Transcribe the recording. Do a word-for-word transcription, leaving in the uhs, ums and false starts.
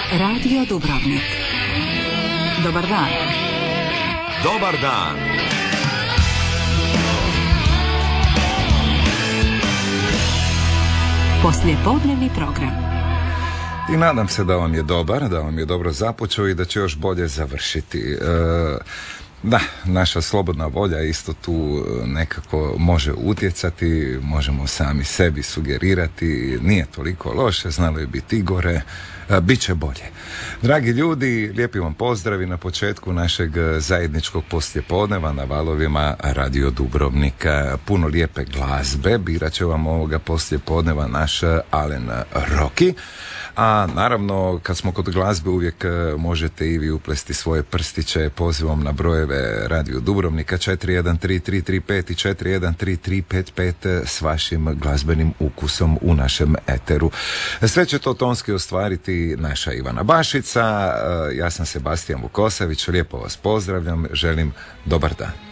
Radio Dubrovnik. Dobar dan. Dobar dan. Poslijepodnevni program. I nadam se da vam je dobar, da vam je dobro započeo i da će još bolje završiti. E, da, naša slobodna volja isto tu nekako može utjecati, možemo sami sebi sugerirati, nije toliko loše, znalo je biti i gore, e, bit će bolje. Dragi ljudi, lijepi vam pozdravi na početku našeg zajedničkog poslijepodneva na valovima Radio Dubrovnika. Puno lijepe glazbe, birat će vam ovoga poslijepodneva naš Alen Roki. A naravno, kad smo kod glazbe, uvijek možete i vi uplesti svoje prstiće pozivom na brojeve Radio Dubrovnika četiri jedan tri tri tri pet i četiri jedan tri tri pet pet s vašim glazbenim ukusom u našem eteru. Sve će to tonski ostvariti naša Ivana Bašica, ja sam Sebastijan Vukosavić, lijepo vas pozdravljam, želim dobar dan.